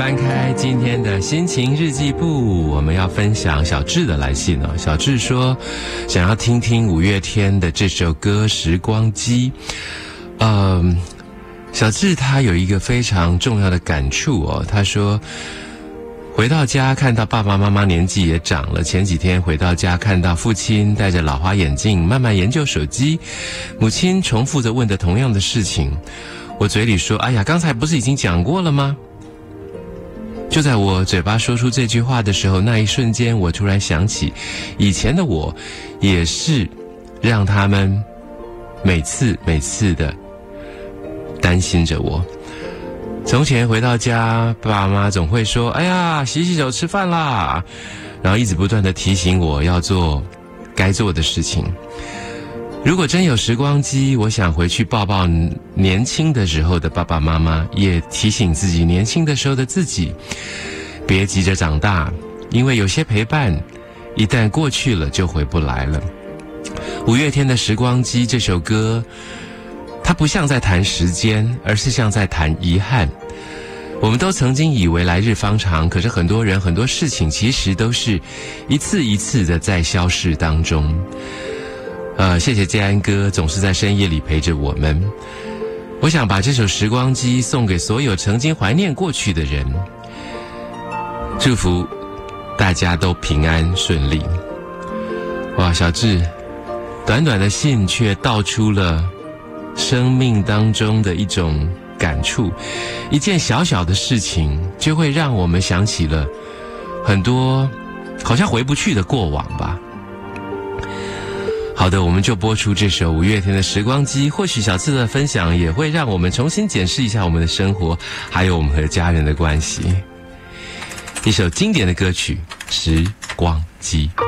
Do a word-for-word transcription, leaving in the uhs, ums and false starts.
翻开今天的心情日记簿，我们要分享小智的来信哦。小智说想要听听五月天的这首歌《时光机》。嗯，小智他有一个非常重要的感触哦，他说回到家看到爸爸妈妈年纪也长了，前几天回到家看到父亲戴着老花眼镜慢慢研究手机，母亲重复着问的同样的事情，我嘴里说哎呀，刚才不是已经讲过了吗？就在我嘴巴说出这句话的时候，那一瞬间我突然想起以前的我也是让他们每次每次的担心着我。从前回到家，爸妈总会说哎呀，洗洗手吃饭啦，然后一直不断的提醒我要做该做的事情。如果真有时光机，我想回去抱抱年轻的时候的爸爸妈妈，也提醒自己年轻的时候的自己别急着长大，因为有些陪伴一旦过去了就回不来了。五月天的《时光机》这首歌，它不像在谈时间，而是像在谈遗憾。我们都曾经以为来日方长，可是很多人很多事情其实都是一次一次的在消逝当中。呃，谢谢建安哥总是在深夜里陪着我们。我想把这首《时光机》送给所有曾经怀念过去的人，祝福大家都平安顺利。哇，小智短短的信却道出了生命当中的一种感触，一件小小的事情就会让我们想起了很多好像回不去的过往吧。好的，我们就播出这首五月天的《时光机》，或许小智的分享也会让我们重新检视一下我们的生活，还有我们和家人的关系。一首经典的歌曲《时光机》。